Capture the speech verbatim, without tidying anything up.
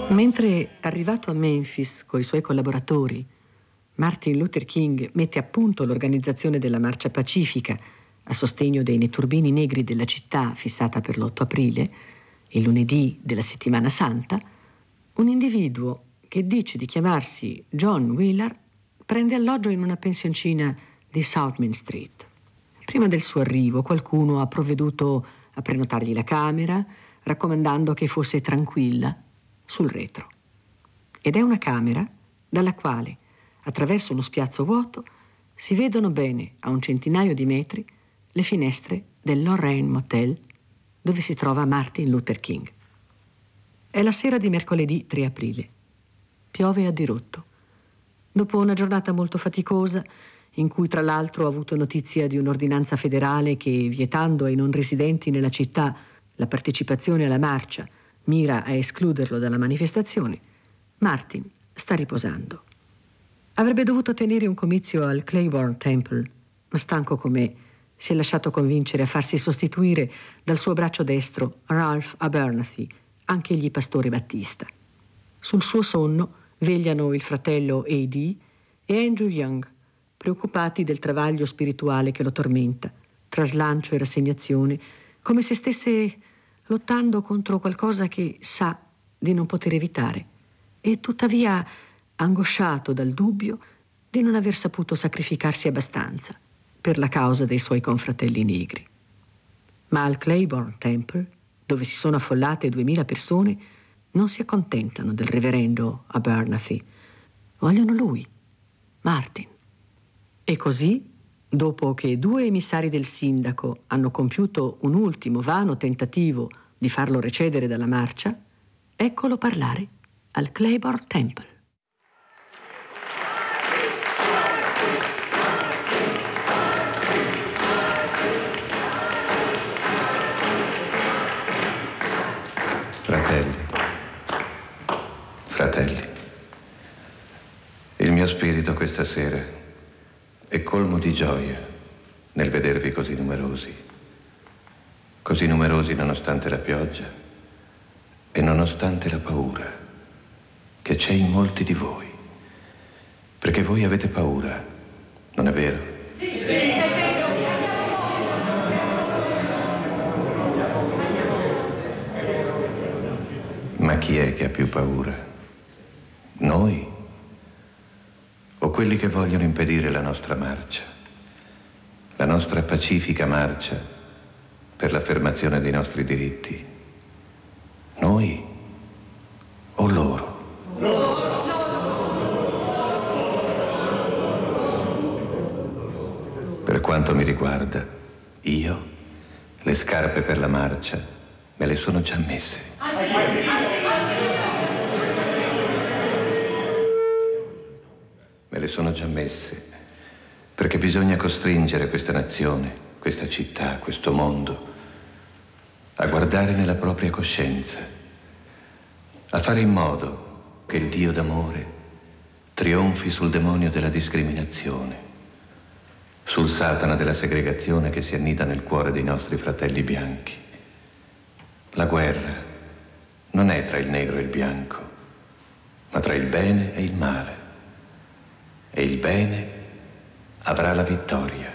Mentre, arrivato a Memphis coi suoi collaboratori, Martin Luther King mette a punto l'organizzazione della marcia pacifica a sostegno dei netturbini negri della città fissata per l'otto aprile, il lunedì della settimana santa, un individuo che dice di chiamarsi John Wheeler prende alloggio in una pensioncina di South Main Street. Prima del suo arrivo qualcuno ha provveduto a prenotargli la camera, raccomandando che fosse tranquilla sul retro. Ed è una camera dalla quale, attraverso uno spiazzo vuoto, si vedono bene a un centinaio di metri le finestre del Lorraine Motel dove si trova Martin Luther King. È la sera di mercoledì tre aprile. Piove a dirotto. Dopo una giornata molto faticosa, in cui tra l'altro ho avuto notizia di un'ordinanza federale che, vietando ai non residenti nella città la partecipazione alla marcia, mira a escluderlo dalla manifestazione, Martin sta riposando. Avrebbe dovuto tenere un comizio al Claiborne Temple, ma stanco com'è, si è lasciato convincere a farsi sostituire dal suo braccio destro Ralph Abernathy, anch'egli pastore battista. Sul suo sonno vegliano il fratello A D e Andrew Young, preoccupati del travaglio spirituale che lo tormenta, tra slancio e rassegnazione, come se stesse lottando contro qualcosa che sa di non poter evitare e tuttavia angosciato dal dubbio di non aver saputo sacrificarsi abbastanza per la causa dei suoi confratelli negri. Ma al Claiborne Temple, dove si sono affollate duemila persone, non si accontentano del reverendo Abernathy. Vogliono lui, Martin. E così, dopo che due emissari del sindaco hanno compiuto un ultimo vano tentativo di farlo recedere dalla marcia, eccolo parlare al Claiborne Temple. Fratelli, fratelli, il mio spirito questa sera è colmo di gioia nel vedervi così numerosi, così numerosi nonostante la pioggia e nonostante la paura che c'è in molti di voi, perché voi avete paura, non è vero? Sì, sì, è vero. Ma chi è che ha più paura? Noi? O quelli che vogliono impedire la nostra marcia, la nostra pacifica marcia per l'affermazione dei nostri diritti? Noi o loro? Per quanto mi riguarda, io le scarpe per la marcia me le sono già messe. Me le sono già messe, perché bisogna costringere questa nazione, questa città, questo mondo, a guardare nella propria coscienza, a fare in modo che il Dio d'amore trionfi sul demonio della discriminazione, sul Satana della segregazione che si annida nel cuore dei nostri fratelli bianchi. La guerra non è tra il negro e il bianco, ma tra il bene e il male. E il bene avrà la vittoria.